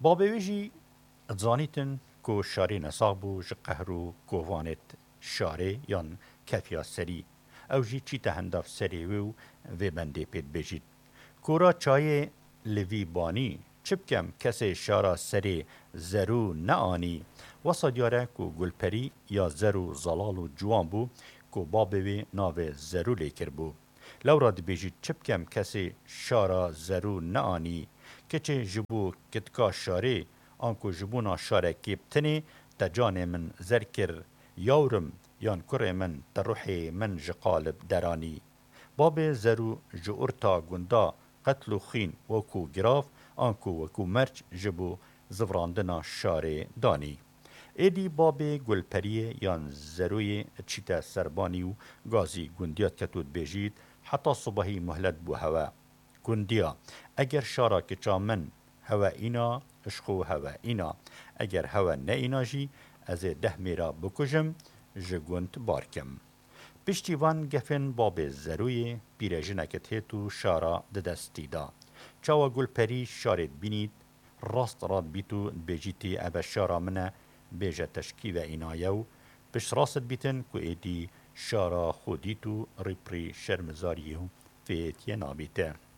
بابویجی زانیتن کو شاری نصابو جقهرو کووانت شاره یان کفیا سری او جی چی تهنداف سری و بنده پید بجید. کورا چای لوی بانی چبکم کسی شارا سری زرو نآنی وسا دیاره کو گلپری یا زرو زلالو جوان بو کو بابوی ناو زرو لیکر بو. لورا دی بیجید چبکم کسی شارا زرو نآنی کچه جبو کتکا شاره آنکو جبونا شاره کیبتنی تجان من زرکر یورم یان کره من تروح من جقالب درانی. باب زرو جورتا گندا قتل خین وکو گراف آنکو وکو مرچ جبو زفراندنا شاره دانی. ایدی باب گلپریه یان زروی چیتا سربانی و گازی گندیات کتود بیجید حتی صبحی مهلت بو هوا. گندیا اگر شارا کچا من هوا اینا اشخو هوا اینا اگر هوا نه اینا جی از 10 میرا بکجم جگوند بارکم. پشتیوان گفن باب زروی پیرژنکت هیتو شارا ددستی دا. چاوا گل پری شارد بینید راست راد بیتو بیجیتی ابا شارا منه بیجه تشکی و اینایو پشت راست بیتن که ایدی شارا خودیتو ریپری شرمزاریو فیت ینابیته.